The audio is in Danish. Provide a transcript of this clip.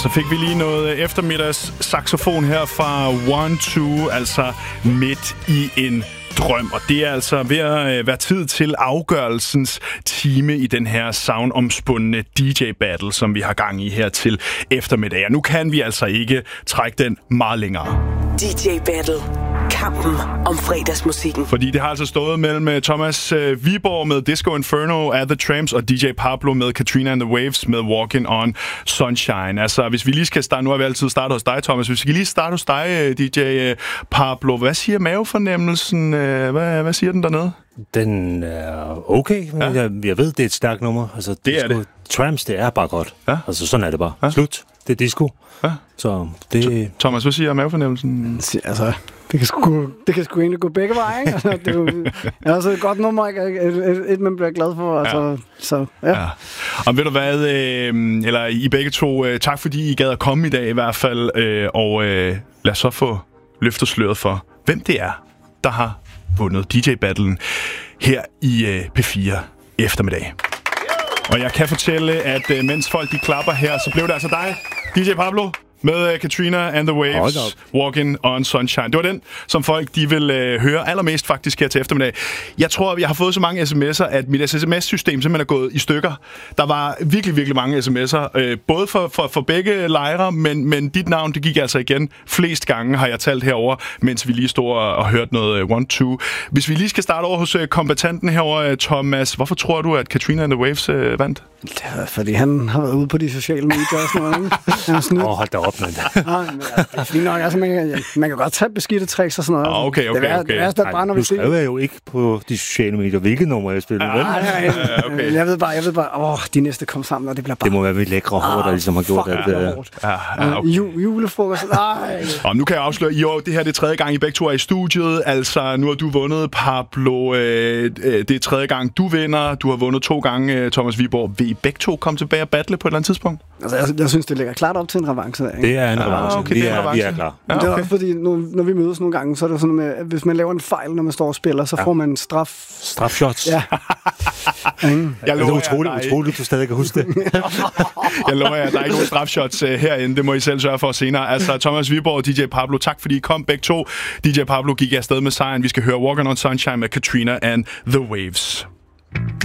Så fik vi lige noget eftermiddags saxofon her fra 1-2, altså midt i en drøm. Og det er altså ved at være tid til afgørelsens time i den her soundomspundne DJ-battle, som vi har gang i her til eftermiddag. Og nu kan vi altså ikke trække den meget længere. DJ-battle. Kampen om fredagsmusikken. Fordi det har altså stået mellem Thomas Viborg med Disco Inferno af The Tramps og DJ Pablo med Katrina and the Waves med Walking on Sunshine. Altså, hvis vi lige skal starte... Nu har vi altid startet hos dig, Thomas. Hvis vi lige starter hos dig, DJ Pablo. Hvad siger mavefornemmelsen? Hvad siger den dernede? Den er okay, men jeg ved, det er et stærkt nummer. Altså, det disco, er det. Tramps, det er bare godt. Ja? Altså, sådan er det bare. Ja? Slut. Det er disco. Ja? Så det... Thomas, hvad siger mavefornemmelsen? Altså... Det kan sgu egentlig gå begge veje, ikke? Altså, det er jo altså et godt nummer, ikke? Et man bliver glad for. Altså, så, ja. Og ved du hvad, eller I begge to, tak fordi I gad at komme i dag i hvert fald, og lad os så få løftet sløret for, hvem det er, der har vundet DJ-battlen her i P4 eftermiddag. Og jeg kan fortælle, at mens folk de klapper her, så blev det altså dig, DJ Pablo, med Katrina and the Waves, Walking on Sunshine. Det var den, som folk de vil høre allermest faktisk her til eftermiddag. Jeg tror, at jeg har fået så mange sms'er, at mit sms-system simpelthen er gået i stykker. Der var virkelig, virkelig mange sms'er, både for begge lejre, men dit navn, det gik altså igen flest gange, har jeg talt herover, mens vi lige stod og hørte noget 1-2. Hvis vi lige skal starte over hos kombatanten herover, Thomas, hvorfor tror du, at Katrina and the Waves vandt? Det er, fordi han har været ude på de sociale medier og sådan noget, ikke? Hold da op, men... det er fint nok. Altså, man kan godt tage beskidte tricks og sådan noget. Okay. Det værste, der brænder, nu skrev jeg jo ikke på de sociale medier, hvilke numre jeg spillede. Okay. Jeg ved bare, de næste kom sammen, og det bliver bare... Det må være mit lækre hår, der ligesom har gjort det. Julefrokost, Og nu kan jeg afsløre, i år, det her det er tredje gang, I begge to er i studiet. Altså, nu har du vundet, Pablo. Det er tredje gang, du vinder. Du har vundet 2 gange, Thomas Viborg. Vil I begge to komme tilbage og battle på et eller andet tidspunkt? Altså, jeg synes, det ligger klart op til en revanche. Det er en revanche. Okay, vi er klar. Ja, okay. Det er også fordi, når vi mødes nogle gange, så er det sådan med, at hvis man laver en fejl, når man står og spiller, så får man strafshots. Ja. Det er utroligt, du stadig kan huske det. Jeg lover jer, der er ikke nogen strafshots herinde. Det må I selv sørge for senere. Altså, Thomas Viborg og DJ Pablo, tak fordi I kom begge to. DJ Pablo gik afsted med sejren. Vi skal høre Walking on Sunshine med Katrina and the Waves.